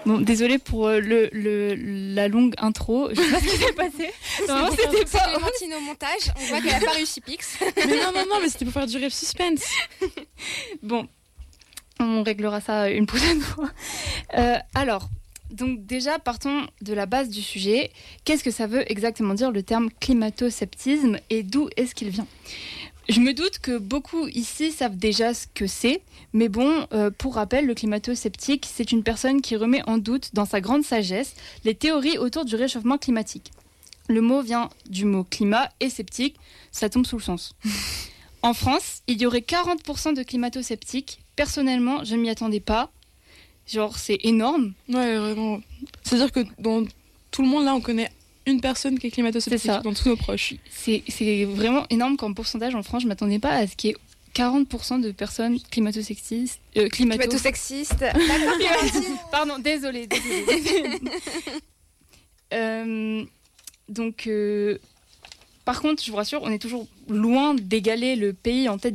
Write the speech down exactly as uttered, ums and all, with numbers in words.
Bon, désolée pour euh, le, le, la longue intro. Je sais pas ce qui s'est passé. Non, c'était pas Clémentine au montage. On voit qu'elle a pas réussi Pix. Mais non, non, non, mais c'était pour faire durer le suspense. Bon, on réglera ça une prochaine fois. Euh, alors, donc déjà, partons de la base du sujet. Qu'est-ce que ça veut exactement dire le terme climato-sceptisme et d'où est-ce qu'il vient ? Je me doute que beaucoup ici savent déjà ce que c'est, mais bon, euh, pour rappel, le climato-sceptique, c'est une personne qui remet en doute, dans sa grande sagesse, les théories autour du réchauffement climatique. Le mot vient du mot climat et sceptique, ça tombe sous le sens. En France, il y aurait quarante pour cent de climato-sceptiques. Personnellement, je ne m'y attendais pas. Genre, c'est énorme. Ouais, vraiment. C'est-à-dire que dans tout le monde, là, on connaît une personne qui est climato-sceptique dans tous nos proches. C'est, c'est vraiment énorme comme pourcentage en France. Je ne m'attendais pas à ce qu'il y ait quarante pour cent de personnes climato-sexistes. Euh, climato... Climato-sexistes. D'accord. Pardon, désolée. désolée. euh, donc, euh, par contre, je vous rassure, on est toujours loin d'égaler le pays en tête